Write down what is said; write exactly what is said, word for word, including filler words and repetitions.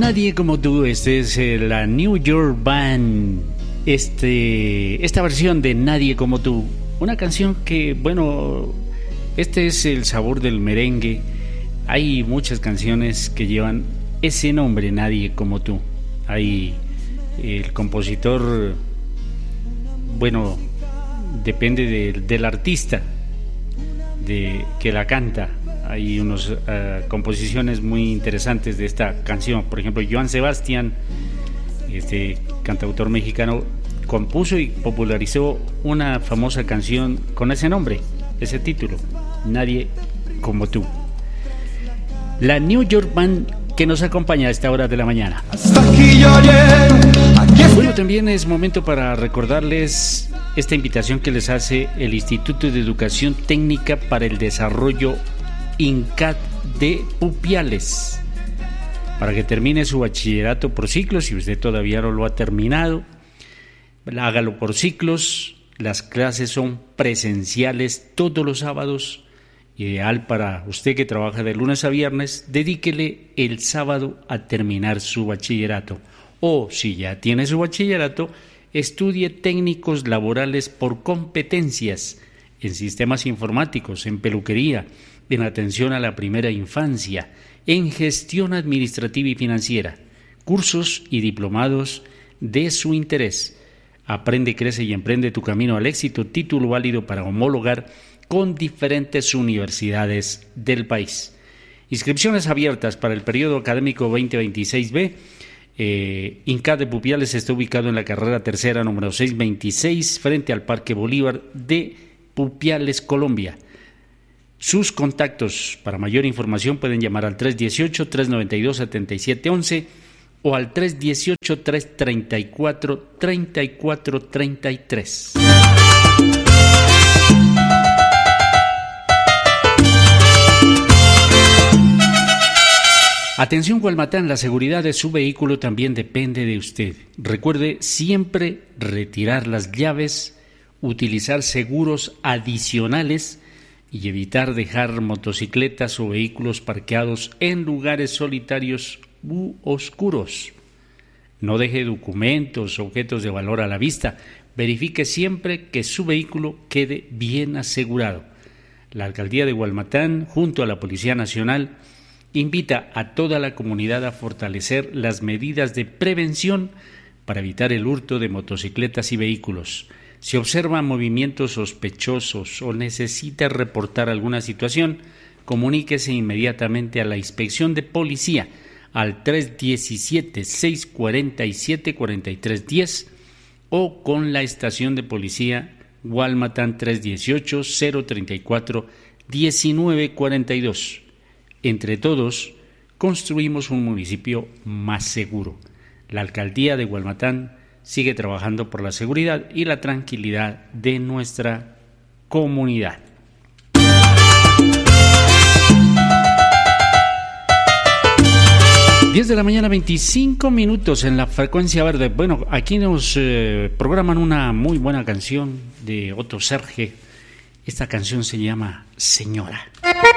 Nadie como tú. Este es eh, la New York Band. Este, esta versión de Nadie como tú. Una canción que, bueno, este es el sabor del merengue. Hay muchas canciones que llevan ese nombre, Nadie como tú. Hay el compositor, bueno, depende de, del artista de, que la canta. Hay unas uh, composiciones muy interesantes de esta canción. Por ejemplo, Joan Sebastián, este cantautor mexicano, compuso y popularizó una famosa canción con ese nombre, ese título, Nadie como tú. La New York Band que nos acompaña a esta hora de la mañana. Hasta aquí yo llego, aquí estoy. Bueno, también es momento para recordarles esta invitación que les hace el Instituto de Educación Técnica para el Desarrollo INCAT de Pupiales, para que termine su bachillerato por ciclos. Si usted todavía no lo ha terminado, hágalo por ciclos. Las clases son presenciales todos los sábados. Ideal para usted que trabaja de lunes a viernes, dedíquele el sábado a terminar su bachillerato. O si ya tiene su bachillerato, estudie técnicos laborales por competencias en sistemas informáticos, en peluquería, en atención a la primera infancia, en gestión administrativa y financiera, cursos y diplomados de su interés. Aprende, crece y emprende tu camino al éxito, título válido para homologar con diferentes universidades del país. Inscripciones abiertas para el periodo académico veinte veintiséis B. Eh, INCAT de Pupiales está ubicado en la carrera tercera número seiscientos veintiséis frente al Parque Bolívar de Pupiales, Colombia. Sus contactos para mayor información pueden llamar al tres dieciocho, tres noventa y dos, setenta y siete once o al tres dieciocho, tres treinta y cuatro, treinta y cuatro treinta y tres. Atención Gualmatán, la seguridad de su vehículo también depende de usted. Recuerde siempre retirar las llaves, utilizar seguros adicionales y evitar dejar motocicletas o vehículos parqueados en lugares solitarios u oscuros. No deje documentos o objetos de valor a la vista. Verifique siempre que su vehículo quede bien asegurado. La Alcaldía de Gualmatán, junto a la Policía Nacional, invita a toda la comunidad a fortalecer las medidas de prevención para evitar el hurto de motocicletas y vehículos. Si observa movimientos sospechosos o necesita reportar alguna situación, comuníquese inmediatamente a la Inspección de Policía al tres diecisiete, seiscientos cuarenta y siete, cuarenta y tres diez o con la Estación de Policía Gualmatán tres dieciocho, cero treinta y cuatro, diecinueve cuarenta y dos. Entre todos, construimos un municipio más seguro. La Alcaldía de Gualmatán sigue trabajando por la seguridad y la tranquilidad de nuestra comunidad. diez de la mañana, veinticinco minutos en la frecuencia verde. Bueno, aquí nos eh, programan una muy buena canción de Otto Serge. Esta canción se llama Señora.